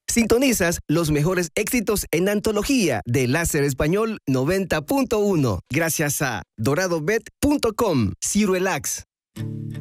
Sintonizas los mejores éxitos en antología de Láser Español 90.1 gracias a doradobet.com. Cirelax.